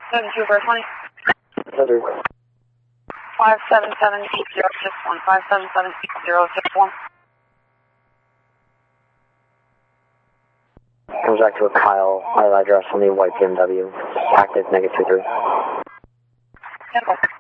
72420. Center. 5776061. 5776061. Comes back to a Kyle, our address on the white BMW. Active -23. Simple.